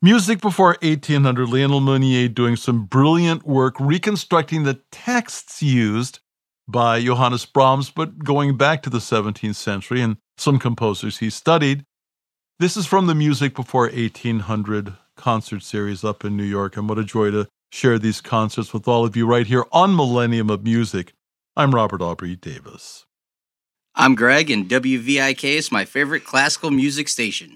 Music before 1800, Lionel Meunier doing some brilliant work reconstructing the texts used by Johannes Brahms, but going back to the 17th century and some composers he studied. This is from the Music Before 1800 concert series up in New York, and what a joy to share these concerts with all of you right here on Millennium of Music. I'm Robert Aubrey Davis. I'm Greg, and WVIK is my favorite classical music station.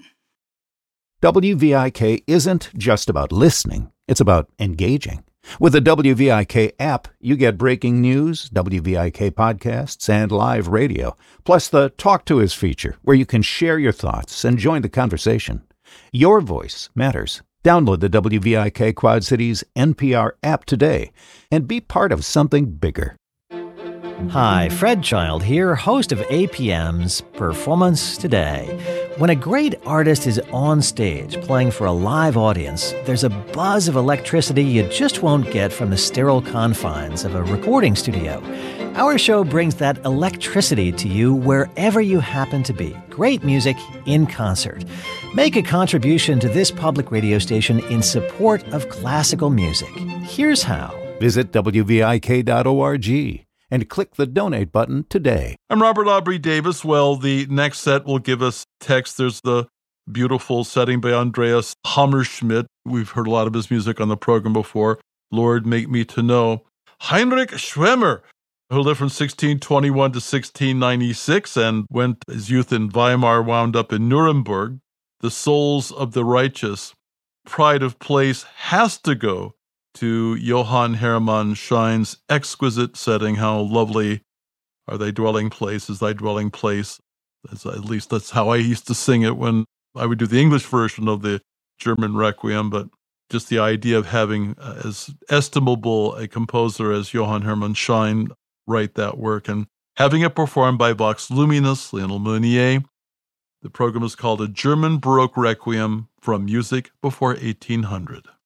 WVIK isn't just about listening, it's about engaging. With the WVIK app, you get breaking news, WVIK podcasts, and live radio, plus the Talk to Us feature, where you can share your thoughts and join the conversation. Your voice matters. Download the WVIK Quad Cities NPR app today and be part of something bigger. Hi, Fred Child here, host of APM's Performance Today. When a great artist is on stage playing for a live audience, there's a buzz of electricity you just won't get from the sterile confines of a recording studio. Our show brings that electricity to you wherever you happen to be. Great music in concert. Make a contribution to this public radio station in support of classical music. Here's how. Visit WVIK.org. and click the donate button today. I'm Robert Aubrey Davis. Well, the next set will give us text. There's the beautiful setting by Andreas Hammerschmidt. We've heard a lot of his music on the program before. Lord, Make Me to Know. Heinrich Schwemmer, who lived from 1621 to 1696 and went his youth in Weimar, wound up in Nuremberg. The Souls of the Righteous. Pride of Place has to go to Johann Hermann Schein's exquisite setting. How lovely are thy dwelling places, thy dwelling place. At least that's how I used to sing it when I would do the English version of the German Requiem, but just the idea of having as estimable a composer as Johann Hermann Schein write that work and having it performed by Vox Luminis, Lionel Meunier. The program is called A German Baroque Requiem from Music Before 1800.